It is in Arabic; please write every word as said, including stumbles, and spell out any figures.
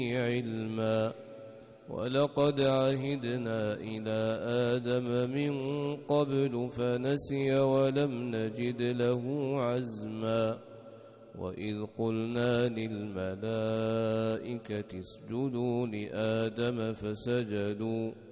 علما ولقد عهدنا إلى آدم من قبل فنسي ولم نجد له عزما وإذ قلنا للملائكة اسجدوا لآدم فسجدوا